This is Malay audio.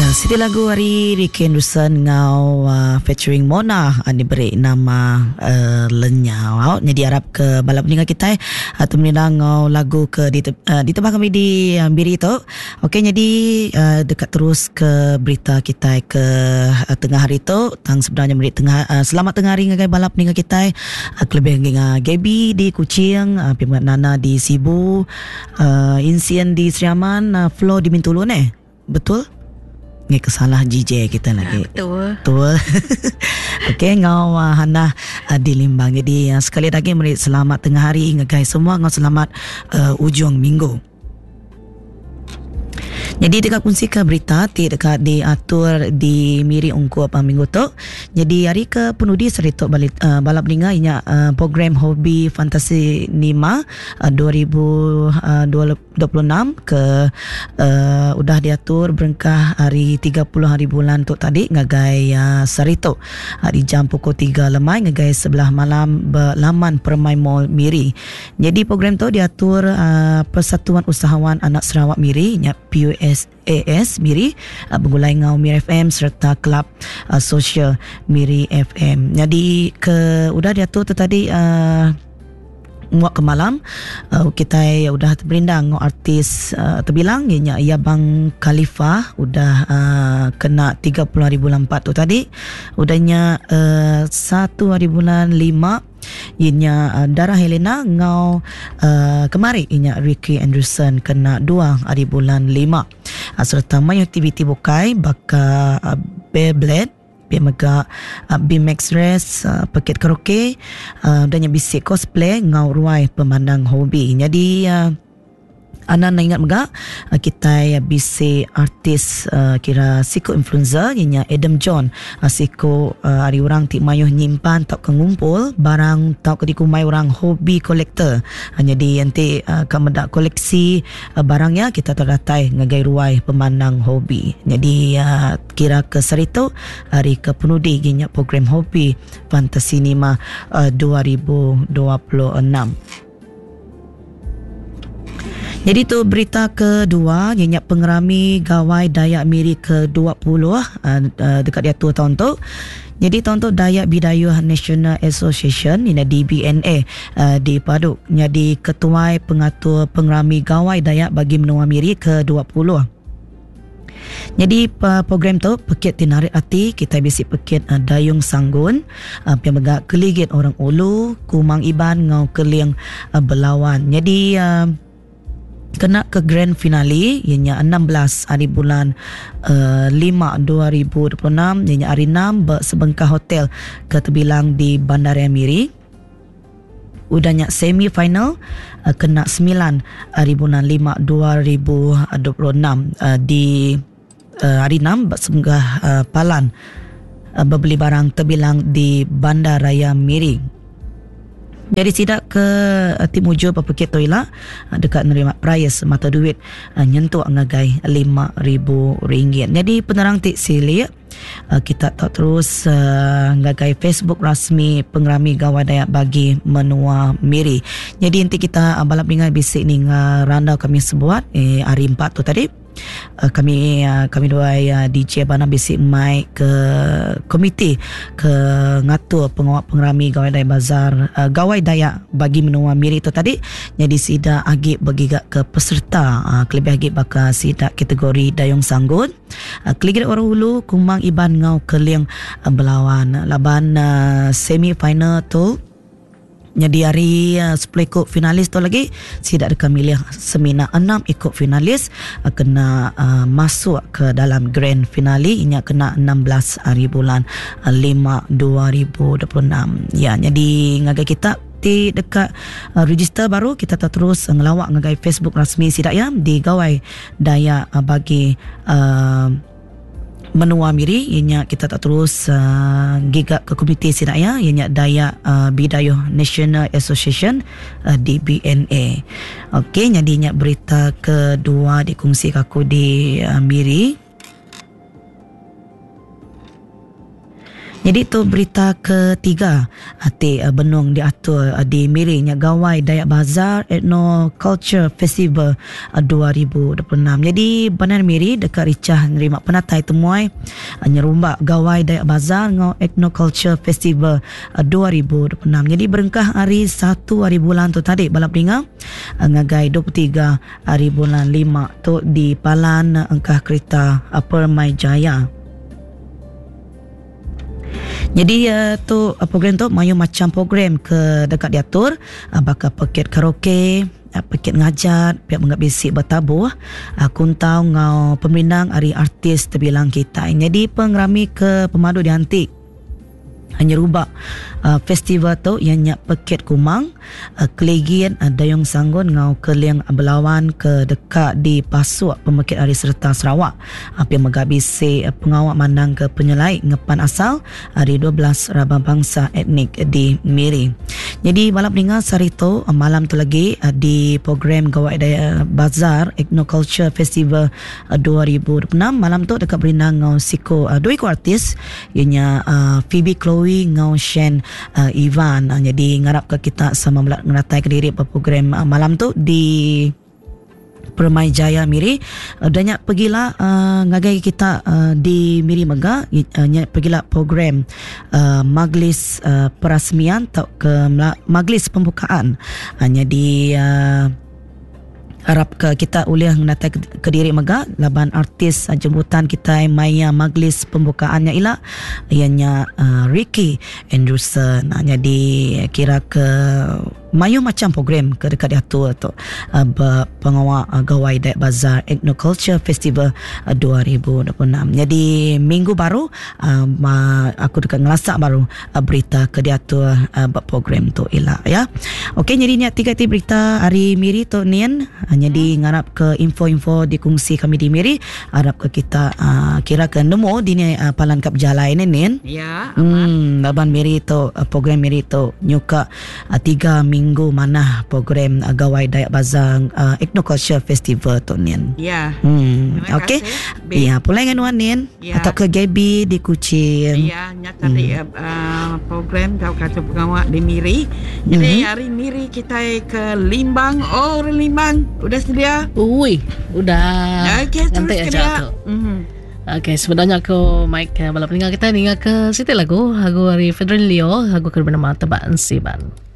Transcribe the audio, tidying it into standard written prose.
Siti lagu hari Ricky Anderson ngau featuring Mona diberi nama Lenyau. Jadi harap ke balap peninggal kita atau mendengar ngau lagu ke di tempat kami di Biri tu. Okey, jadi dekat terus ke berita kita ke tengah hari tu. Tang sebenarnya beri tengah selamat tengah hari ngagai balap peninggal kita. Kelebih dengan Gaby di Kuching, Pimat Nana di Sibu, Insien di Sri Aman, Flo di Bintulu ni. Betul? Ni kesalah JJ kita lagi. Betul. Okey, ngau Hana di Limbang. Jadi sekali lagi beri selamat tengah hari ngagai semua, ngau selamat ujung minggu. Jadi dekat kongsikan berita dekat diatur di Miri Ungku apa minggu tu. Jadi hari ke penudi seritok balap ninga inya program hobi fantasi Nima 2026 ke udah diatur berengkah hari 30 hari bulan tu tadi ngagai seritok di jam pukul 3 lemai ngagai sebelah malam berlaman Permai Mall Miri. Jadi program tu diatur Persatuan Usahawan Anak Sarawak Miri nya PUSAS Miri, Begulai Ngau Miri FM serta Kelab Sosial Miri FM. Jadi udah diatur tu tadi muak ke malam kita udah berindang artis terbilang ianya Bang Khalifah udah kena 30 hari bulan 4 tu tadi udahnya 1 hari bulan 5 ianya Dara Helena ngau kemari ianya Ricky Anderson kena 2 hari bulan 5 serta main aktiviti bukai baka Beyblade Mega BMX Race, paket karaoke dan yang bisik cosplay ngau ruai pemandang hobi. Jadi Ana nak ingat mega kita bisi artis kira siko influencer ianya Adam John siko hari orang tik mayuh nyimpan tak kengumpul barang tak dikumai orang hobi kolektor. Jadi nanti kamedak koleksi barangnya kita terdatai ngagai ruai pemandang hobi. Jadi kira ke serito hari ke penudi ianya program hobi Fantasi Nima 2026. Jadi tu berita kedua ianya pengerami gawai Dayak Miri ke-20 dekat dia tu tahun tu. Jadi tahun tu Dayak Bidayuh National Association ini DBNA di Paduk jadi ketua pengatur pengerami gawai Dayak bagi menua Miri ke-20. Jadi program tu pekit tinarik hati kita bisi pekit dayung sanggun yang megak keligit orang ulu kumang iban ngau keling berlawan. Jadi kena ke grand finale ianya 16 hari bulan 5 2026 ianya hari 6 bersebengkah hotel ke terbilang di Bandaraya Miri. Udahnya semi final kena 9 hari bulan 5 2026 di hari 6 bersebengkah Palan berbeli barang terbilang di Bandaraya Miri. Jadi sidak ke tim ujo Papakit Toilah dekat nerima prize mata duit nyentuh ngagai RM5,000. Jadi penerang tik sili kita tak terus ngagai Facebook rasmi pengerami gawai Dayak bagi menua Miri. Jadi nanti kita balap dengan bisik ni randau kami sebuat hari 4 tu tadi. Kami dua DJ Bana bisik mai ke komiti ke ngatur pengawal pengerami gawai Dayak bazar gawai Dayak bagi menua Miri itu tadi. Jadi sida agip bagi ke peserta kelebih agip baka sida kategori dayung sanggun keligit orang hulu kumang iban ngau keling berlawan laban semi final tu. Jadi hari 10 ikut finalis tu lagi tidak ada milih semina 6 ikut finalis kena masuk ke dalam grand finale inya kena 16 hari bulan 5 2026. Ya, jadi ngagai kita di dekat register baru kita terus ngelawak ngagai Facebook rasmi sidak ya di gawai Dayak bagi menua Miri ianya kita tak terus gigak ke komiti sidaya ianya Dayak Bidayuh National Association DBNA. Okey, jadinya berita kedua dikongsi aku di Miri. Jadi tu berita ketiga benung diatur di Miri nya Gawai Dayak Bazar Ethno Culture Festival 2026. Jadi Bandar Miri dekat Ricah nerima penatai temuai nyerumbak Gawai Dayak Bazar ngau Ethno Culture Festival 2026. Jadi berengkah hari 1 hari bulan tu tadi balap ringa ngagai 23 hari bulan 5 tu di Palan Engkah Kereta Permai Jaya. Jadi program tu mayu macam program ke dekat diatur bakal paket karaoke, paket ngajat, pihak menggap bisik bertabuh, kuntau ngau peminang hari artis terbilang kita. Jadi pengerami ke pemadu diantik hanya rubak festival tu yang nyak paket kumang kelegian dayung sanggun ngau keliang belawan ke dekat di Pasuk Pemekit Hari Serta Sarawak yang megabisi pengawak mandang ke penyelai ngepan asal hari 12 Rabang Bangsa Etnik di Miri. Jadi balap dengar sehari tu malam tu lagi di program Gawai Daya Bazar Ethno Culture Festival 2026 malam tu dekat berindang ngau siko dua ikut artis ianya Phoebe Chloe ngau Shen Ivan. Jadi ngarap ke kita sama ngeratai ke diri program malam tu di Permai Jaya Miri. Dan nyak pergilah ngagai kita di Miri Mega, nyak pergilah program majlis perasmian atau ke majlis pembukaan. Jadi harap ke kita ulih mendatai ke diri Mega laban artis jemputan kita maya majlis pembukaannya ialah ianya Ricky Anderson. Jadi kira ke mayu macam program ke dekat diatur tu pengawal Gawai Dayak Bazar Ethno Culture Festival 2026. Jadi minggu baru aku dekat ngelasak baru berita ke diatur program tu ialah ya. Okey, jadi ni tiga berita hari Miri tu Nian. Jadi ngarap ke info-info dikongsi kami di Miri, harap ke kita kira ke nemu di ni palan kap jalan ni Nian. Ya, laban Miri tu program Miri tu nyuka 3 minggu mana program Gawai Dayak Bazar Ethno Culture Festival tu Nian. Ya. Okey. Ya, pulai dengan Wan Nian atau ke Gaby di Kuching. Ya, nyata program kau kata pengawak di Miri. Jadi hari Miri kita ke Limbang. Oh, Limbang. Udah sedia? Ui, udah. Okey, nanti terus aja tu. Okey, sebenarnya aku Mike balap peninggal kita ningal ke Siti lagu hari Federal Leo, lagu bernama Tebak Siban.